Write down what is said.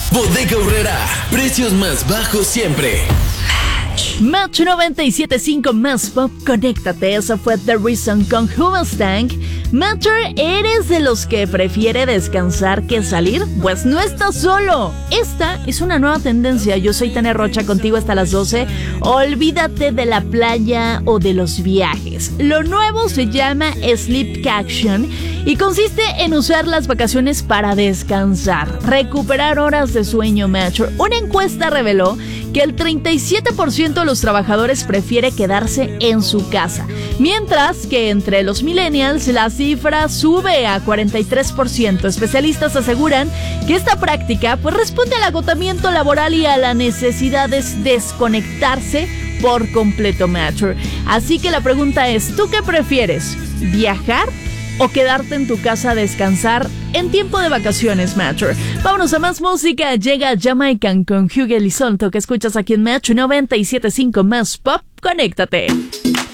Bodega Aurrera, precios más bajos siempre. Match 97.5 más pop, conéctate. Eso fue The Reason con Hoobastank. Matcher, ¿eres de los que prefiere descansar que salir? Pues no estás solo. Esta es una nueva tendencia. Yo soy Tania Rocha, contigo hasta las 12. Olvídate de la playa o de los viajes. Lo nuevo se llama Sleepcation y consiste en usar las vacaciones para descansar, recuperar horas de sueño. Matcher, una encuesta reveló que el 37% de los trabajadores prefiere quedarse en su casa, mientras que entre los millennials la cifra sube a 43%. Especialistas aseguran que esta práctica pues responde al agotamiento laboral y a la necesidad de desconectarse por completo. Matcher. Así que la pregunta es, ¿tú qué prefieres? ¿Viajar o quedarte en tu casa a descansar en tiempo de vacaciones? Matcher. Vámonos a más música. Llega Jamaican con Hugh Elizonto, que escuchas aquí en Match 97.5 más pop. Conéctate.